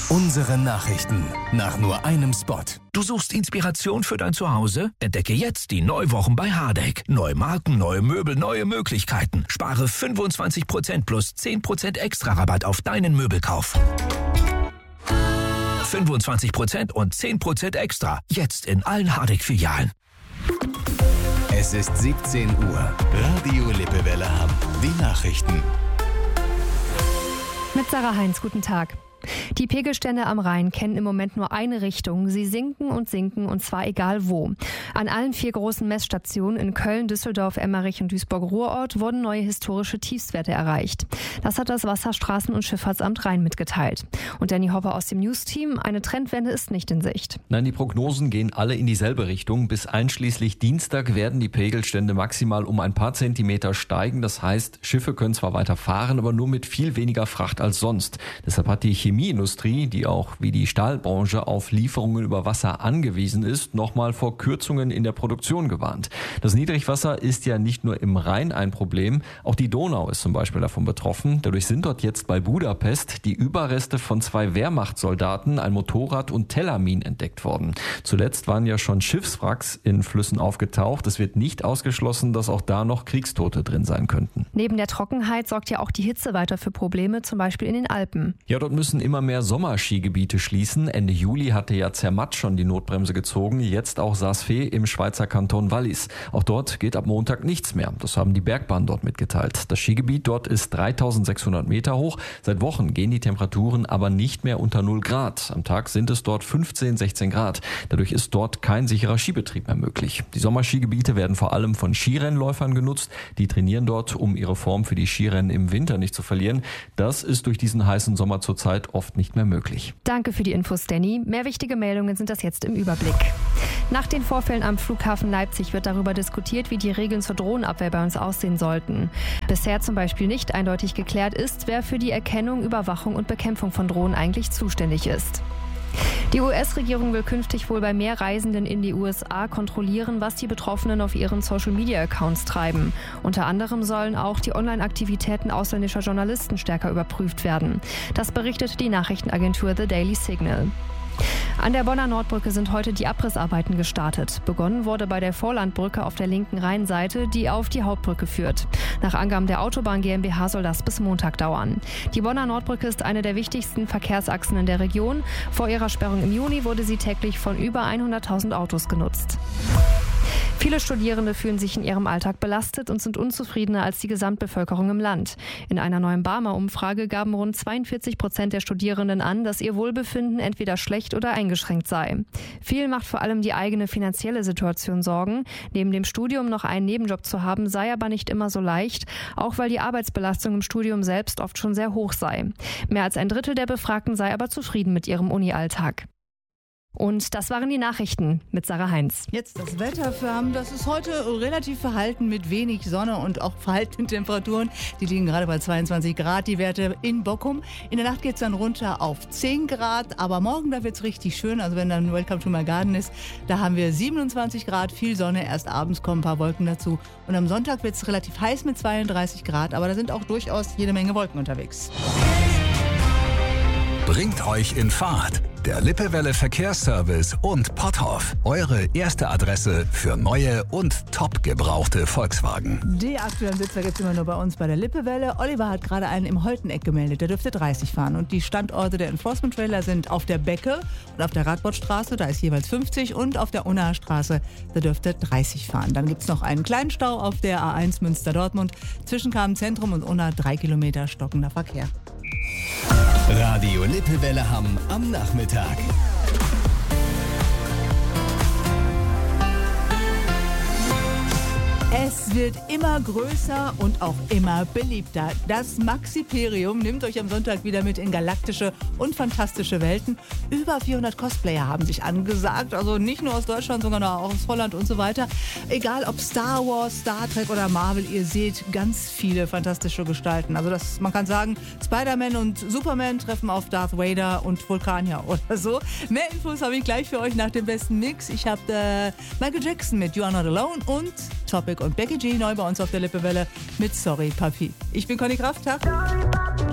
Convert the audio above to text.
Unsere Nachrichten nach nur einem Spot. Du suchst Inspiration für dein Zuhause? Entdecke jetzt die Neuwochen bei Hardegg. Neue Marken, neue Möbel, neue Möglichkeiten. Spare 25% plus 10% extra Rabatt auf deinen Möbelkauf. 25% und 10% extra. Jetzt in allen Hardegg-Filialen. Es ist 17 Uhr. Radio Lippewelle Hamm. Die Nachrichten. Mit Sarah Heinz, guten Tag. Die Pegelstände am Rhein kennen im Moment nur eine Richtung. Sie sinken und zwar egal wo. An allen 4 großen Messstationen in Köln, Düsseldorf, Emmerich und Duisburg-Ruhrort wurden neue historische Tiefstwerte erreicht. Das hat das Wasserstraßen- und Schifffahrtsamt Rhein mitgeteilt. Und Danny Hopper aus dem News-Team, eine Trendwende ist nicht in Sicht. Nein, die Prognosen gehen alle in dieselbe Richtung. Bis einschließlich Dienstag werden die Pegelstände maximal um ein paar Zentimeter steigen. Das heißt, Schiffe können zwar weiter fahren, aber nur mit viel weniger Fracht als sonst. Deshalb hat die Chemieindustrie, die auch wie die Stahlbranche auf Lieferungen über Wasser angewiesen ist, nochmal vor Kürzungen in der Produktion gewarnt. Das Niedrigwasser ist ja nicht nur im Rhein ein Problem, auch die Donau ist zum Beispiel davon betroffen. Dadurch sind dort jetzt bei Budapest die Überreste von 2 Wehrmachtssoldaten, ein Motorrad und Telamin entdeckt worden. Zuletzt waren ja schon Schiffswracks in Flüssen aufgetaucht. Es wird nicht ausgeschlossen, dass auch da noch Kriegstote drin sein könnten. Neben der Trockenheit sorgt ja auch die Hitze weiter für Probleme, zum Beispiel in den Alpen. Ja, dort müssen immer mehr Sommerskigebiete schließen. Ende Juli hatte ja Zermatt schon die Notbremse gezogen, jetzt auch Saas-Fee im Schweizer Kanton Wallis. Auch dort geht ab Montag nichts mehr. Das haben die Bergbahnen dort mitgeteilt. Das Skigebiet dort ist 3600 Meter hoch. Seit Wochen gehen die Temperaturen aber nicht mehr unter 0 Grad. Am Tag sind es dort 15, 16 Grad. Dadurch ist dort kein sicherer Skibetrieb mehr möglich. Die Sommerskigebiete werden vor allem von Skirennläufern genutzt. Die trainieren dort, um ihre Form für die Skirennen im Winter nicht zu verlieren. Das ist durch diesen heißen Sommer zurzeit oft nicht mehr möglich. Danke für die Infos, Danny. Mehr wichtige Meldungen sind das jetzt im Überblick. Nach den Vorfällen am Flughafen Leipzig wird darüber diskutiert, wie die Regeln zur Drohnenabwehr bei uns aussehen sollten. Bisher zum Beispiel nicht eindeutig geklärt ist, wer für die Erkennung, Überwachung und Bekämpfung von Drohnen eigentlich zuständig ist. Die US-Regierung will künftig wohl bei mehr Reisenden in die USA kontrollieren, was die Betroffenen auf ihren Social-Media-Accounts treiben. Unter anderem sollen auch die Online-Aktivitäten ausländischer Journalisten stärker überprüft werden. Das berichtet die Nachrichtenagentur The Daily Signal. An der Bonner Nordbrücke sind heute die Abrissarbeiten gestartet. Begonnen wurde bei der Vorlandbrücke auf der linken Rheinseite, die auf die Hauptbrücke führt. Nach Angaben der Autobahn GmbH soll das bis Montag dauern. Die Bonner Nordbrücke ist eine der wichtigsten Verkehrsachsen in der Region. Vor ihrer Sperrung im Juni wurde sie täglich von über 100.000 Autos genutzt. Viele Studierende fühlen sich in ihrem Alltag belastet und sind unzufriedener als die Gesamtbevölkerung im Land. In einer neuen Barmer-Umfrage gaben rund 42% der Studierenden an, dass ihr Wohlbefinden entweder schlecht oder eingeschränkt sei. Vielen macht vor allem die eigene finanzielle Situation Sorgen. Neben dem Studium noch einen Nebenjob zu haben, sei aber nicht immer so leicht, auch weil die Arbeitsbelastung im Studium selbst oft schon sehr hoch sei. Mehr als ein Drittel der Befragten sei aber zufrieden mit ihrem Uni-Alltag. Und das waren die Nachrichten mit Sarah Heinz. Jetzt das Wetter für Hamm. Das ist heute relativ verhalten mit wenig Sonne und auch verhaltenen Temperaturen. Die liegen gerade bei 22 Grad, die Werte in Bockum. In der Nacht geht es dann runter auf 10 Grad, aber morgen, da wird es richtig schön. Also wenn dann Welcome to my Garden ist, da haben wir 27 Grad, viel Sonne. Erst abends kommen ein paar Wolken dazu. Und am Sonntag wird es relativ heiß mit 32 Grad, aber da sind auch durchaus jede Menge Wolken unterwegs. Bringt euch in Fahrt. Der Lippewelle Verkehrsservice und Potthoff. Eure erste Adresse für neue und top gebrauchte Volkswagen. Die aktuellen Blitzer gibt es immer nur bei uns bei der Lippewelle. Oliver hat gerade einen im Holteneck gemeldet. Der dürfte 30 fahren. Und die Standorte der Enforcement-Trailer sind auf der Becke und auf der Radbordstraße. Da ist jeweils 50. Und auf der Unnaer Straße, da dürfte 30 fahren. Dann gibt es noch einen kleinen Stau auf der A1 Münster-Dortmund. Zwischen Kamen-Zentrum und Unna 3 Kilometer stockender Verkehr. Radio Lippewelle Hamm am Nachmittag. Es wird immer größer und auch immer beliebter. Das Maxiperium nimmt euch am Sonntag wieder mit in galaktische und fantastische Welten. Über 400 Cosplayer haben sich angesagt, also nicht nur aus Deutschland, sondern auch aus Holland und so weiter. Egal ob Star Wars, Star Trek oder Marvel, ihr seht ganz viele fantastische Gestalten. Also man kann sagen, Spider-Man und Superman treffen auf Darth Vader und Vulkanier oder so. Mehr Infos habe ich gleich für euch nach dem besten Mix. Ich habe Michael Jackson mit You Are Not Alone und Topic und Becky G neu bei uns auf der Lippewelle mit Sorry Papi. Ich bin Conny Kraft.